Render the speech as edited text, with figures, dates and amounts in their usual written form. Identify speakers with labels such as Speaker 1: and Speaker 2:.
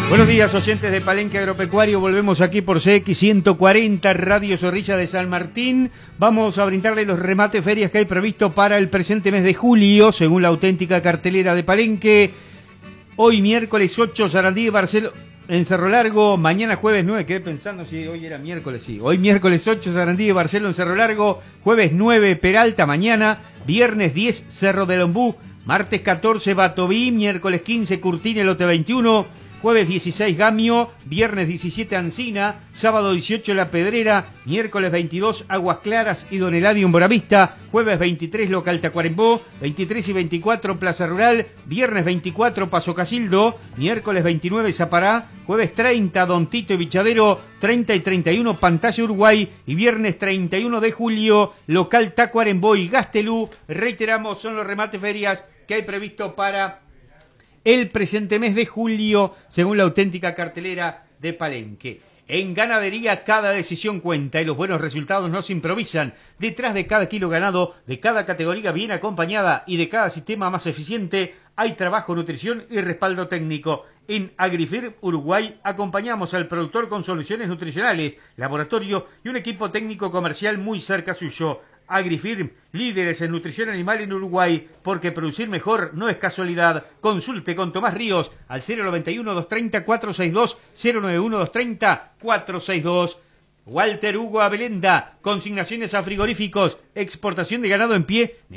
Speaker 1: Buenos días, oyentes de Palenque Agropecuario. Volvemos aquí por CX 140, Radio Zorrilla de San Martín. Vamos a brindarle los remates ferias que hay previsto para el presente mes de julio, según la auténtica cartelera de Palenque. Hoy miércoles 8, Sarandí y Barcelona en Cerro Largo. Mañana jueves 9, quedé pensando si hoy era miércoles, sí. Hoy miércoles 8, Sarandí y Barcelona en Cerro Largo. Jueves 9, Peralta mañana. Viernes 10, Cerro del Ombú. Martes 14, Batoví. Miércoles 15, Curtine, Lote 21. Jueves 16, Gamio, viernes 17, Ancina, sábado 18, La Pedrera, miércoles 22, Aguas Claras y Don Eladio en Boravista, jueves 23, Local Tacuarembó, 23 y 24, Plaza Rural, viernes 24, Paso Casildo, miércoles 29, Zapará, jueves 30, Don Tito y Bichadero, 30 y 31, Pantalla Uruguay y viernes 31 de julio, Local Tacuarembó y Gastelú. Reiteramos, son los remates ferias que hay previsto para el presente mes de julio, según la auténtica cartelera de Palenque. En ganadería, cada decisión cuenta y los buenos resultados no se improvisan. Detrás de cada kilo ganado, de cada categoría bien acompañada y de cada sistema más eficiente, hay trabajo, nutrición y respaldo técnico. En Agrifirm Uruguay acompañamos al productor con soluciones nutricionales, laboratorio y un equipo técnico comercial muy cerca suyo. Agrifirm, líderes en nutrición animal en Uruguay, porque producir mejor no es casualidad. Consulte con Tomás Ríos al 091-230-462, 091-230-462. Walter Hugo Abelenda, consignaciones a frigoríficos, exportación de ganado en pie,